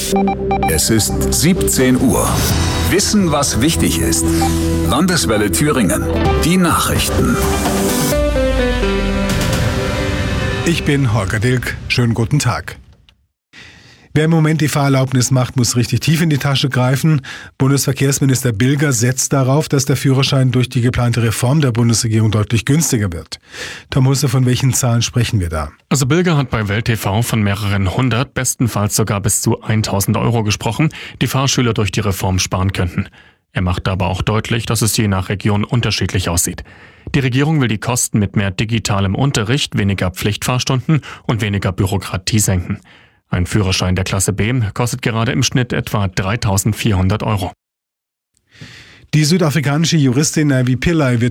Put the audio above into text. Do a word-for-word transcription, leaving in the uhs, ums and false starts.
Es ist siebzehn Uhr. Wissen, was wichtig ist. Landeswelle Thüringen. Die Nachrichten. Ich bin Holger Dilk. Schönen guten Tag. Wer im Moment die Fahrerlaubnis macht, muss richtig tief in die Tasche greifen. Bundesverkehrsminister Bilger setzt darauf, dass der Führerschein durch die geplante Reform der Bundesregierung deutlich günstiger wird. Tom Husse, von welchen Zahlen sprechen wir da? Also Bilger hat bei Welt T V von mehreren hundert, bestenfalls sogar bis zu tausend Euro gesprochen, die Fahrschüler durch die Reform sparen könnten. Er macht aber auch deutlich, dass es je nach Region unterschiedlich aussieht. Die Regierung will die Kosten mit mehr digitalem Unterricht, weniger Pflichtfahrstunden und weniger Bürokratie senken. Ein Führerschein der Klasse B kostet gerade im Schnitt etwa dreitausendvierhundert Euro. Die südafrikanische Juristin Navi Pillay wird